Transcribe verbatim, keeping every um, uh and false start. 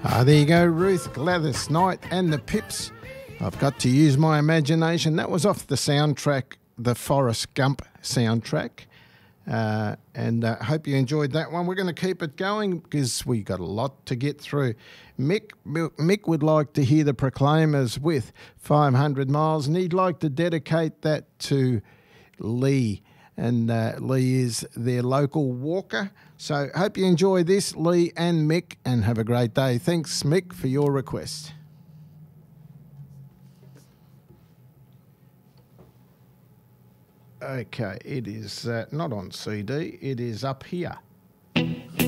Ah, there you go, Ruth, Gladys Knight and the Pips. I've got to use my imagination. That was off the soundtrack, the Forrest Gump soundtrack. Uh, and I uh, hope you enjoyed that one. We're going to keep it going because we got a lot to get through. Mick, Mick would like to hear the Proclaimers with five hundred miles, and he'd like to dedicate that to Lee. And uh, Lee is their local walker. So hope you enjoy this, Lee and Mick, and have a great day. Thanks, Mick, for your request. Okay, it is uh, not on C D, it is up here.